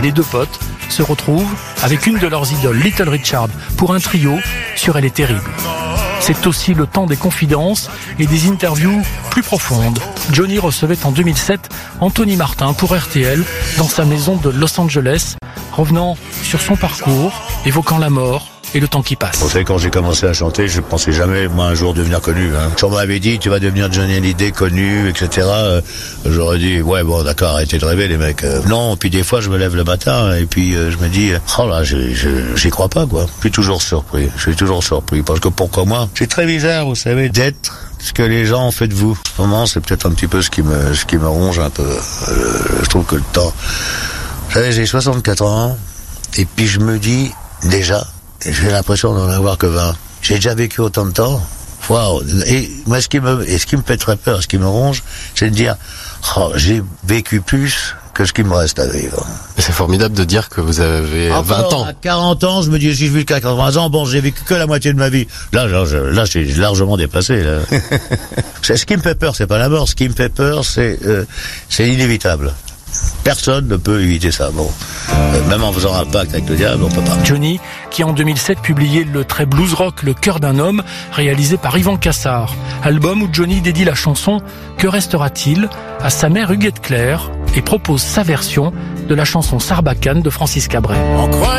les deux potes se retrouvent avec une de leurs idoles, Little Richard, pour un trio sur Elle est terrible. C'est aussi le temps des confidences et des interviews plus profondes. Johnny recevait en 2007 Anthony Martin pour RTL dans sa maison de Los Angeles, revenant sur son parcours, évoquant la mort et le temps qui passe. Vous savez, quand j'ai commencé à chanter, je pensais jamais, moi, un jour devenir connu. Si on m'avait dit, tu vas devenir Johnny Hallyday, connu, etc., j'aurais dit, ouais, bon, d'accord, arrêtez de rêver, les mecs. Non, puis des fois, je me lève le matin, et puis je me dis, oh là, j'y crois pas, quoi. Je suis toujours surpris, parce que pourquoi moi? C'est très bizarre, vous savez, d'être ce que les gens ont fait de vous. En ce moment, c'est peut-être un petit peu ce qui me ronge un peu. Je trouve que le temps... Vous savez, j'ai 64 ans, et puis je me dis, déjà, j'ai l'impression d'en avoir que 20. J'ai déjà vécu autant de temps. Waouh. Et moi, ce qui me fait très peur, ce qui me ronge, c'est de dire, oh, j'ai vécu plus que ce qui me reste à vivre. C'est formidable de dire que vous avez 20 ans. À 40 ans, je me dis, si je vis jusqu'à 80 ans, bon, j'ai vécu que la moitié de ma vie. Là, j'ai largement dépassé, là. C'est ce qui me fait peur, c'est pas la mort. Ce qui me fait peur, c'est inévitable. Personne ne peut éviter ça. Bon, même en faisant un pacte avec le diable, on peut pas. Johnny, qui en 2007 publiait le très blues rock Le cœur d'un homme, réalisé par Yvan Cassard. Album où Johnny dédie la chanson Que restera-t-il à sa mère Huguette Claire et propose sa version de la chanson Sarbacane de Francis Cabret.